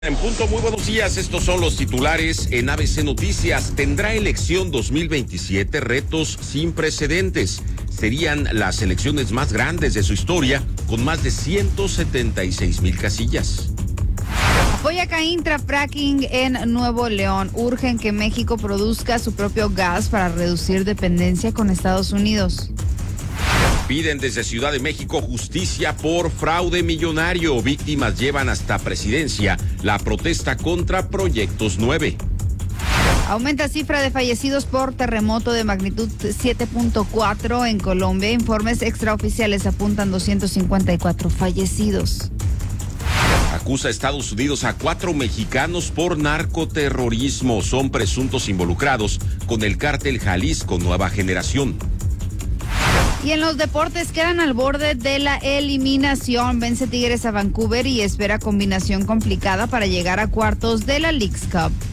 En punto, muy buenos días. Estos son los titulares en ABC Noticias. Tendrá elección 2027 retos sin precedentes. Serían las elecciones más grandes de su historia, con más de 176,000 casillas. Apoya Caintra fracking en Nuevo León. Urgen que México produzca su propio gas para reducir dependencia con Estados Unidos. Piden desde Ciudad de México justicia por fraude millonario. Víctimas llevan hasta presidencia la protesta contra Proyectos 9. Aumenta cifra de fallecidos por terremoto de magnitud 7.4 en Colombia. Informes extraoficiales apuntan 254 fallecidos. Acusa a Estados Unidos a 4 mexicanos por narcoterrorismo. Son presuntos involucrados con el cártel Jalisco Nueva Generación. Y en los deportes quedan al borde de la eliminación. Vence Tigres a Vancouver y espera combinación complicada para llegar a cuartos de la Leagues Cup.